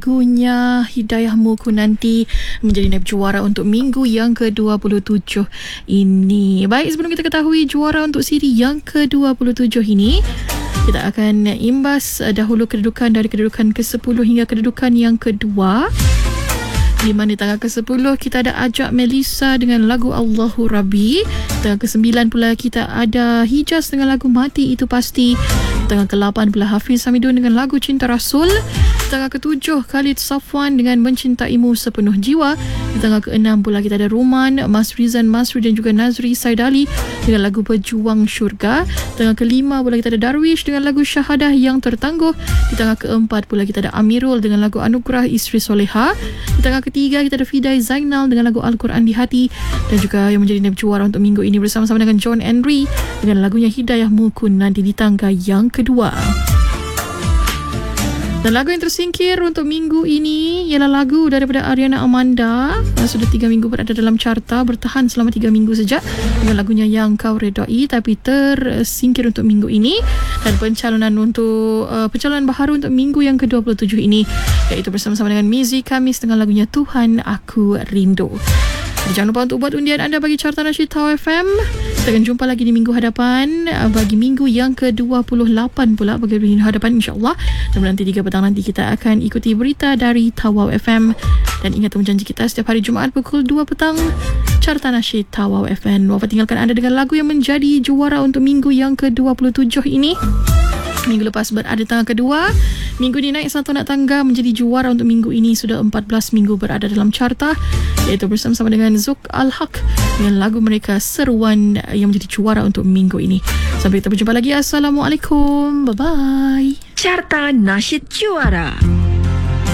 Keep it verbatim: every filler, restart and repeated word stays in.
Lagunya Hidayahmu Ku Nanti menjadi naib juara untuk minggu yang ke dua puluh tujuh ini. Baik, sebelum kita ketahui juara untuk siri yang ke dua puluh tujuh ini, kita akan imbas dahulu kedudukan dari kedudukan ke sepuluh hingga kedudukan yang kedua. Di mana di tanggal ke sepuluh kita ada Ajak Melissa dengan lagu Allahu Rabbi. Tanggal ke sembilan pula kita ada Hijaz dengan lagu Mati Itu Pasti. Tanggal ke lapan pula Hafiz Hamidun dengan lagu Cinta Rasul. Tanggal ke tujuh Khalid Safwan dengan Mencintaimu Sepenuh Jiwa. Di tanggal ke enam pula kita ada Roman, Mas Rizan Masri dan juga Nazri Saidali dengan lagu Pejuang Syurga. Tanggal ke lima pula kita ada Darwish dengan lagu Syahadah Yang Tertangguh. Di tanggal ke empat pula kita ada Amirul dengan lagu Anugerah Isteri Soleha. Di tanggal ketiga kita ada Fidai Zainal dengan lagu Al-Quran di Hati. Dan juga yang menjadi naib juara untuk minggu ini bersama-sama dengan John Henry dengan lagunya Hidayahmu Ku Nanti di tangga yang kedua. Dan lagu yang tersingkir untuk minggu ini ialah lagu daripada Ariana Amanda. Sudah tiga minggu berada dalam carta, bertahan selama tiga minggu sejak dengan lagunya Yang Kau Redai, tapi tersingkir untuk minggu ini. Dan pencalonan untuk uh, pencalonan baharu untuk minggu yang ke dua puluh tujuh ini iaitu bersama-sama dengan Mizi Kamis dengan lagunya Tuhan Aku Rindu. Jadi jangan lupa untuk buat undian anda bagi Carta Nasyid Tawau F M. Kita akan jumpa lagi di minggu hadapan bagi minggu yang ke dua puluh lapan pula bagi minggu hadapan insyaAllah. Dan nanti tiga petang nanti kita akan ikuti berita dari Tawau F M. Dan ingat janji kita setiap hari Jumaat pukul dua petang Carta Nasyid Tawau F M. Wafa tinggalkan anda dengan lagu yang menjadi juara untuk minggu yang ke dua puluh tujuh ini. Minggu lepas berada tangga kedua. Minggu ini naik satu nak tangga menjadi juara untuk minggu ini. Sudah empat belas minggu berada dalam carta, iaitu bersama-sama dengan Zuk Al-Haq dengan lagu mereka Seruan yang menjadi juara untuk minggu ini. Sampai kita berjumpa lagi. Assalamualaikum. Bye-bye. Carta Nasyid Juara.